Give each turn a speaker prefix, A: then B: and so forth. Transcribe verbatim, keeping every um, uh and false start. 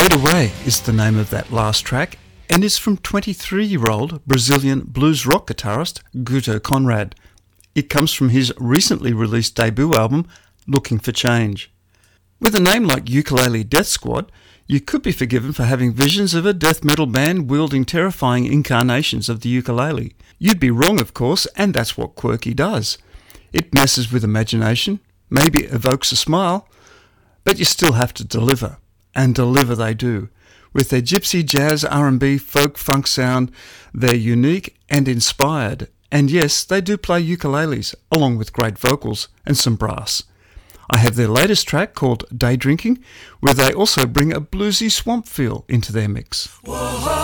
A: Fade Away is the name of that last track and is from twenty-three-year-old Brazilian blues rock guitarist Guto Conrad. It comes from his recently released debut album, Looking for Change. With a name like Ukulele Death Squad, you could be forgiven for having visions of a death metal band wielding terrifying incarnations of the ukulele. You'd be wrong, of course, and that's what Quirky does. It messes with imagination, maybe evokes a smile, but you still have to deliver. And deliver they do. With their gypsy, jazz, R and B, folk, funk sound, they're unique and inspired. And yes, they do play ukuleles, along with great vocals and some brass. I have their latest track called Day Drinking, where they also bring a bluesy swamp feel into their mix. Whoa.